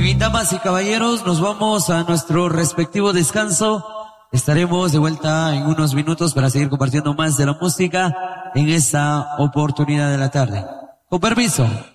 bien, damas y caballeros, nos vamos a nuestro respectivo descanso. Estaremos de vuelta en unos minutos para seguir compartiendo más de la música en esta oportunidad de la tarde. Con permiso.